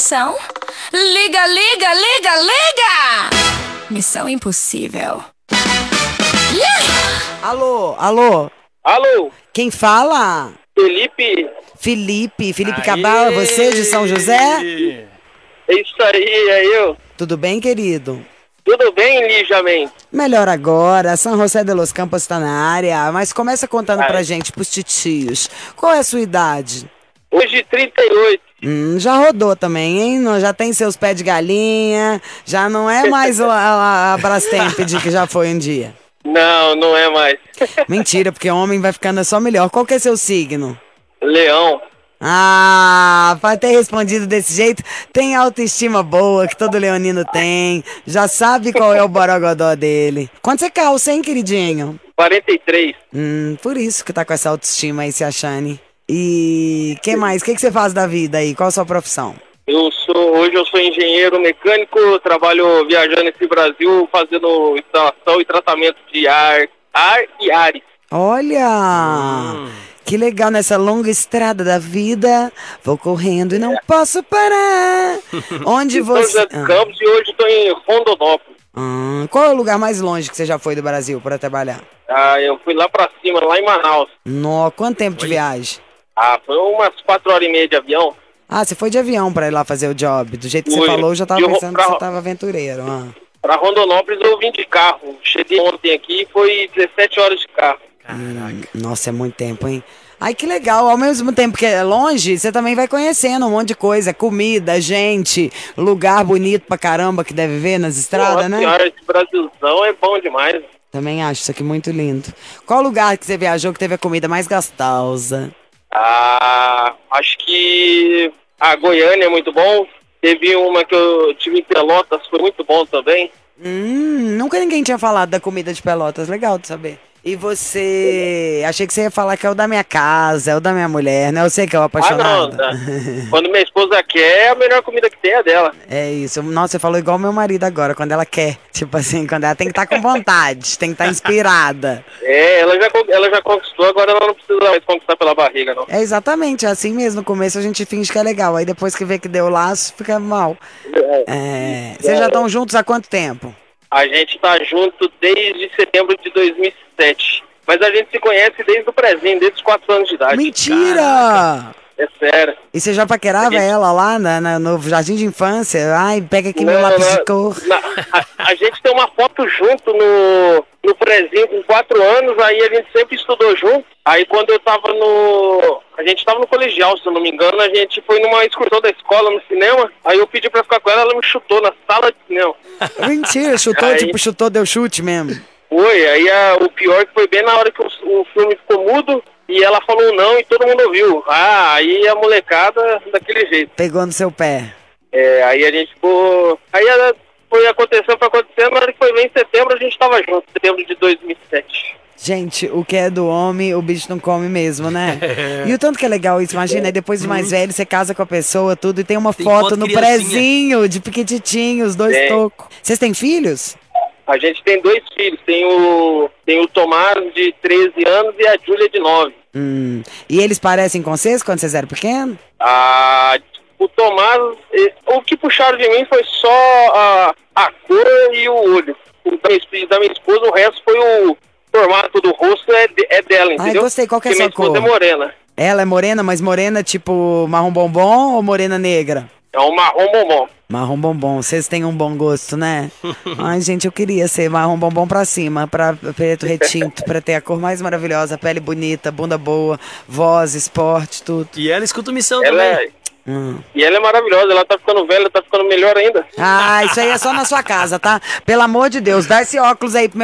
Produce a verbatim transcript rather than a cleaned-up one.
Atenção! Liga, liga, liga, liga! Missão impossível. Yeah! Alô, alô, Alô, quem fala? Felipe? Felipe, Felipe Cabal, é você de São José? É isso aí, é eu. Tudo bem, querido? Tudo bem, Lígia, Melhor agora, São José de los Campos está na área, mas começa contando Ai. pra gente, pros titios, qual é a sua idade? Hoje trinta e oito. Hum, já rodou também, hein? Não, já tem seus pés de galinha, já não é mais a, a, a Brastemp de que já foi um dia. Não, não é mais. Mentira, porque homem vai ficando só melhor. Qual que é seu signo? Leão. Ah, pra ter respondido desse jeito, tem autoestima boa, que todo leonino tem. Já sabe qual é o borogodó dele. Quanto você calça, hein, queridinho? quarenta e três. Hum, por isso que tá com essa autoestima aí, se achando. E que mais? O que, que você faz da vida aí? Qual a sua profissão? Eu sou, hoje eu sou engenheiro mecânico, trabalho viajando esse Brasil, fazendo instalação e tratamento de ar, ar e ares. Olha! Hum. Que legal, nessa longa estrada da vida, vou correndo e não posso parar. Onde você... São José dos Campos e hoje estou em Rondonópolis. Ah, qual é o lugar mais longe que você já foi do Brasil para trabalhar? Ah, eu fui lá pra cima, lá em Manaus. Nó, quanto tempo de viagem? Ah, foi umas quatro horas e meia de avião. Ah, você foi de avião para ir lá fazer o job. Do jeito que Fui. você falou, eu já tava Eu vou pensando pra- que você tava aventureiro. Ah. Pra Rondonópolis eu vim de carro. Cheguei ontem aqui e foi dezessete horas de carro. Hum, nossa, é muito tempo, hein? Ai, que legal. Ao mesmo tempo que é longe, você também vai conhecendo um monte de coisa. Comida, gente, lugar bonito pra caramba que deve ver nas estradas, Nossa né? senhora, esse Brasilzão é bom demais. Também acho isso aqui muito lindo. Qual lugar que você viajou que teve a comida mais gostosa? Ah, acho que a Goiânia é muito bom. Teve uma que eu tive em Pelotas, foi muito bom também. Hum, nunca ninguém tinha falado da comida de Pelotas. Legal de saber. E você... Achei que você ia falar que é o da minha casa, é o da minha mulher, né? Eu sei que é o Ah, não. apaixonado. Tá. Quando minha esposa quer, a melhor comida que tem é a dela. É isso. Nossa, você falou igual meu marido agora, quando ela quer. Tipo assim, quando ela tem que estar com vontade, tem que estar inspirada. É, ela já, con- ela já conquistou, agora ela não precisa mais conquistar pela barriga, não. É exatamente, é assim mesmo. No começo a gente finge que é legal, aí depois que vê que deu laço, fica mal. É... Vocês já estão juntos há quanto tempo? A gente tá junto desde setembro de dois mil e sete. Mas a gente se conhece desde o prezinho, desde os quatro anos de idade. Mentira! Caraca. É sério. E você já paquerava A gente- ela lá na, na- no jardim de infância? Ai, pega aqui meu Não, lápis não, de cor. na- a, a gente tem uma foto junto no, no prezinho com quatro anos, aí a gente sempre estudou junto. Aí quando eu tava no... A gente tava no colegial, se eu não me engano, a gente foi numa excursão da escola no cinema, aí eu pedi pra ficar com ela, ela me chutou na sala de cinema. Mentira, chutou, Aí- tipo, chutou, deu chute mesmo. Foi, aí a, o pior é que foi bem na hora que o, o filme ficou mudo, e ela falou não e todo mundo ouviu. Ah, aí a molecada daquele jeito. Pegou no seu pé. É, aí a gente ficou... Aí ela foi acontecendo, foi acontecendo, na hora que foi bem em setembro, a gente tava junto, setembro de dois mil e sete. Gente, o que é do homem, o bicho não come mesmo, né? E o tanto que é legal isso, imagina, aí depois de mais velho, você casa com a pessoa, tudo, e tem uma Tem foto foto no criancinha. prezinho, de piquititinho, os dois Tem. tocos. Vocês têm filhos? A gente tem dois filhos, tem o, tem o Tomás de treze anos e a Júlia de nove. Hum. E eles parecem com vocês quando vocês eram pequenos? Ah, o Tomás, eh, o que puxaram de mim foi só a, a cor e o olho. O da minha, esp- da minha esposa, o resto foi o formato do rosto é, de- é dela, Ai, entendeu? gostei. Qual que é a Porque minha sua esposa cor? é morena. Ela é morena, mas morena tipo marrom bombom ou morena negra? É um marrom bombom. Marrom bombom, vocês têm um bom gosto, né? Ai, gente, eu queria ser marrom bombom pra cima, pra preto retinto, pra ter a cor mais maravilhosa, pele bonita, bunda boa, voz, esporte, tudo. E ela escuta o Missão Ela também. é, Hum. e ela é maravilhosa, ela tá ficando velha, tá ficando melhor ainda. Ah, isso aí é só na sua casa, tá? Pelo amor de Deus, dá esse óculos aí pro meu